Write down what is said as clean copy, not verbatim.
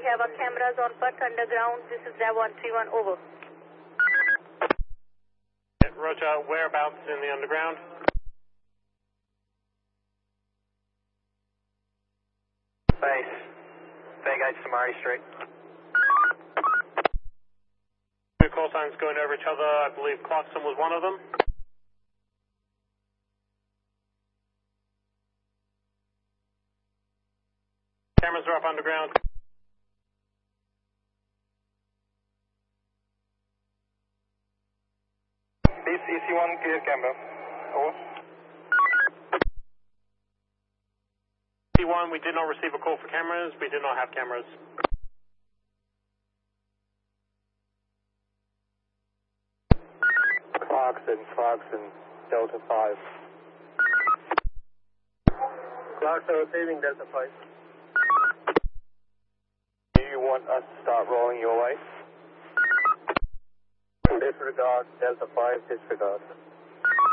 have a cameras on Perth Underground. This is Lab 131, over. Roger, whereabouts in the underground? Base. Vagate Samari Street. Two call signs going over each other. I believe Clarkson was one of them. Cameras are up underground. BCC1, clear camera. Over. C1, we did not receive a call for cameras. We do not have cameras. Clarkson, Delta 5. Clarkson receiving Delta 5. Do you want us to start rolling your way? Disregard, Delta 5, disregard.